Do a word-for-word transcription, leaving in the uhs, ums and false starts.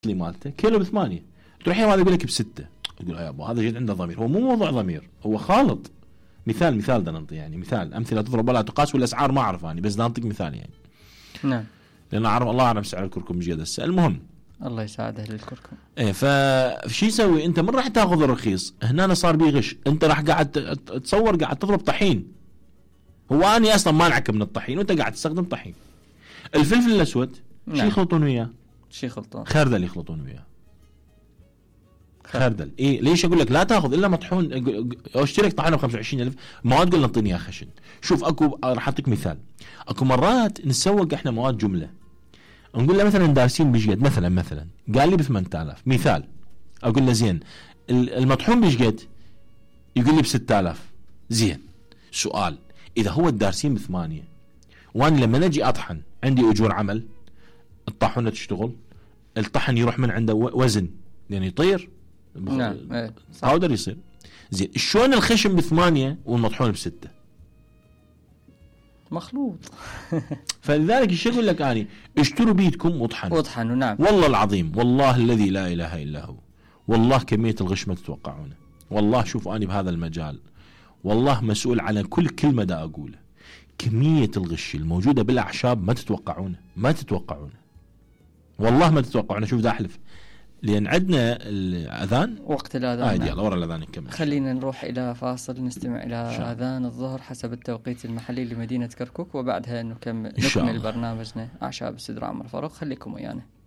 مالته كيلو بثمانية، تروح يا هذا يقول لك بستة، يقول يا ابو هذا جد عنده ضمير. هو مو موضوع ضمير، هو خالط. مثال مثال ده ننطي يعني مثال امثله تضرب ولا تقاس، والاسعار ما اعرف يعني، بس ننطيك مثال يعني. نعم. لان اعرف الله اعلم سعر الكركم بجد هسه. المهم الله يساعد اهل الكركم. ايه فشي يسوي انت؟ من راح تاخذ الرخيص هنا صار بيه غش. انت راح قاعد تصور قاعد تضرب طحين، هو اني اصلا ما نعك من الطحين وانت قاعد تستخدم طحين. الفلفل الاسود نعم. شي يخلطون وياه؟ شي خلطان خردل يخلطون وياه. خردل. ايه ليش اقول لك لا تاخذ الا مطحون؟ اشترك طحينه ب خمسة وعشرين ألف مواد تقول انطيني اياه خشن. شوف اكو راح اعطيك مثال. اكو مرات نسوق احنا مواد جمله، نقول له مثلا دارسين بشقد، مثلا مثلا قال لي ب ثمانية آلاف مثال، اقول له زين المطحون بشقد؟ يقول لي ب ستة آلاف. زين سؤال، اذا هو الدارسين بثمانية وانا لما نجي اطحن عندي اجور عمل، الطاحونه تشتغل، الطحن يروح من عنده وزن يعني يطير. نعم. باودر يصير. زين شلون الخشم بثمانية والمطحون بستة؟ مخلوط. فلذلك ايش اقول لك اني؟ اشتروا بيدكم واطحنوا. واطحنوا. نعم. والله العظيم، والله الذي لا اله الا هو، والله كمية الغش ما تتوقعونه. والله شوفوا اني بهذا المجال والله مسؤول على كل كلمة دا اقوله. كمية الغش الموجودة بالاعشاب ما تتوقعونه، ما تتوقعونه، والله ما تتوقعونه. شوف دا احلف، لأن عندنا الأذان، وقت الأذان. آه يلا ورا الأذان نكمل. خلينا نروح إلى فاصل نستمع إلى أذان الظهر حسب التوقيت المحلي لمدينة كركوك، وبعدها نكمل نكمل برنامجنا أعشاب السدر عمر فاروق. خليكم ويانا.